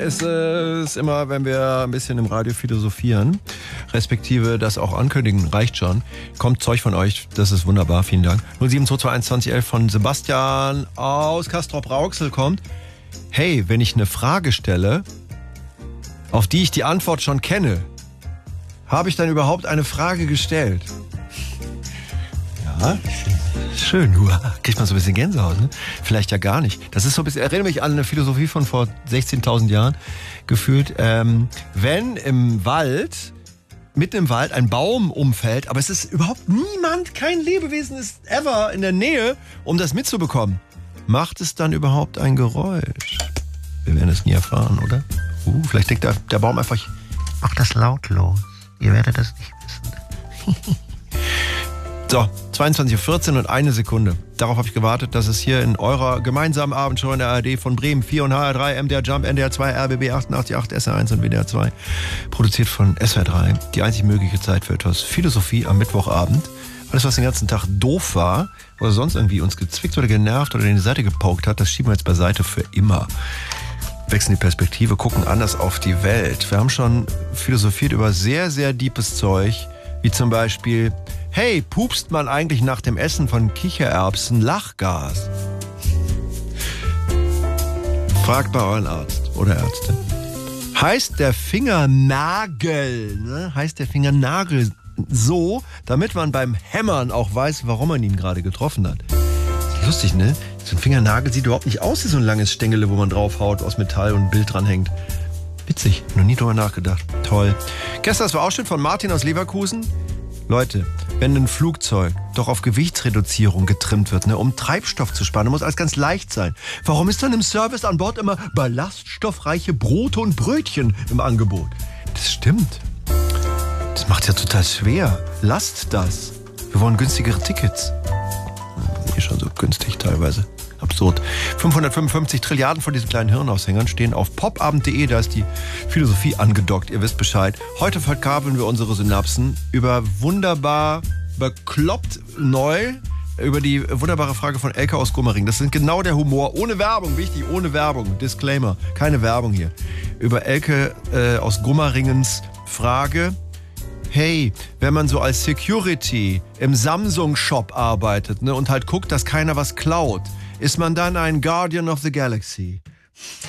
Es ist immer, wenn wir ein bisschen im Radio philosophieren, respektive das auch ankündigen, reicht schon. Kommt Zeug von euch, das ist wunderbar, vielen Dank. 07221 2011 von Sebastian aus Castrop-Rauxel kommt. Hey, wenn ich eine Frage stelle, auf die ich die Antwort schon kenne, habe ich dann überhaupt eine Frage gestellt? Ja, schön, kriegt man so ein bisschen Gänsehaut, ne? Vielleicht ja gar nicht. Das ist so ein bisschen, erinnere mich an eine Philosophie von vor 16.000 Jahren gefühlt. Wenn mitten im Wald ein Baum umfällt, aber es ist überhaupt niemand, kein Lebewesen ist ever in der Nähe, um das mitzubekommen, macht es dann überhaupt ein Geräusch? Wir werden es nie erfahren, oder? Vielleicht denkt der Baum einfach, mach das lautlos. Ihr werdet das nicht wissen. So, 22.14 Uhr und 1 Sekunde. Darauf habe ich gewartet, dass es hier in eurer gemeinsamen Abendshow in der ARD von Bremen 4 und HR3, MDR Jump, NDR 2, RBB 88.8, SR1 und WDR 2, produziert von SWR 3, die einzig mögliche Zeit für etwas Philosophie am Mittwochabend. Alles, was den ganzen Tag doof war oder sonst irgendwie uns gezwickt oder genervt oder in die Seite gepokt hat, das schieben wir jetzt beiseite für immer. Wechseln die Perspektive, gucken anders auf die Welt. Wir haben schon philosophiert über sehr, sehr deepes Zeug, wie zum Beispiel, hey, pupst man eigentlich nach dem Essen von Kichererbsen Lachgas? Fragt bei euren Arzt oder Ärztin. Heißt der Fingernagel so, damit man beim Hämmern auch weiß, warum man ihn gerade getroffen hat? Lustig, ne? So ein Fingernagel sieht überhaupt nicht aus wie so ein langes Stängel, wo man draufhaut aus Metall und ein Bild dranhängt. Witzig, noch nie drüber nachgedacht. Toll. Gestern das war Ausschnitt von Martin aus Leverkusen. Leute, wenn ein Flugzeug doch auf Gewichtsreduzierung getrimmt wird, ne, um Treibstoff zu sparen, dann muss alles ganz leicht sein. Warum ist dann im Service an Bord immer ballaststoffreiche Brote und Brötchen im Angebot? Das stimmt. Das macht ja total schwer. Lasst das. Wir wollen günstigere Tickets. Schon so günstig teilweise. Absurd. 555 Trilliarden von diesen kleinen Hirnaushängern stehen auf popabend.de, da ist die Philosophie angedockt, ihr wisst Bescheid. Heute verkabeln wir unsere Synapsen über wunderbar bekloppt neu, über die wunderbare Frage von Elke aus Gummering. Das ist genau der Humor, ohne Werbung, wichtig, ohne Werbung, Disclaimer, keine Werbung hier. Über Elke aus Gummeringens Frage: Hey, wenn man so als Security im Samsung-Shop arbeitet, ne, und halt guckt, dass keiner was klaut, ist man dann ein Guardian of the Galaxy?